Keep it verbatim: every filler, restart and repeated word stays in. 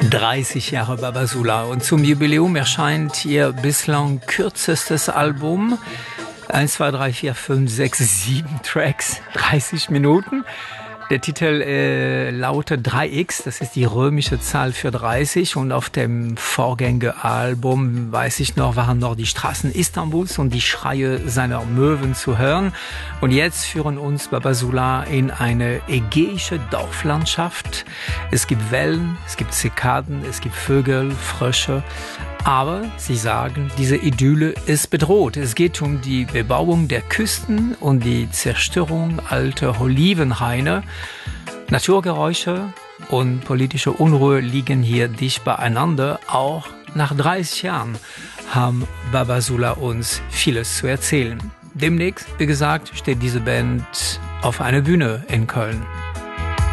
dreißig Jahre Babasula und zum Jubiläum erscheint ihr bislang kürzestes Album. eins, zwei, drei, vier, fünf, sechs, sieben Tracks, dreißig Minuten. Der Titel äh, lautet drei X, das ist die römische Zahl für dreißig, und auf dem Vorgängeralbum, weiß ich noch, waren noch die Straßen Istanbuls und die Schreie seiner Möwen zu hören. Und jetzt führen uns Babasula in eine ägäische Dorflandschaft. Es gibt Wellen, es gibt Zikaden, es gibt Vögel, Frösche. Aber sie sagen, diese Idylle ist bedroht. Es geht um die Bebauung der Küsten und die Zerstörung alter Olivenhaine. Naturgeräusche und politische Unruhe liegen hier dicht beieinander. Auch nach dreißig Jahren haben Babasula uns vieles zu erzählen. Demnächst, wie gesagt, steht diese Band auf einer Bühne in Köln.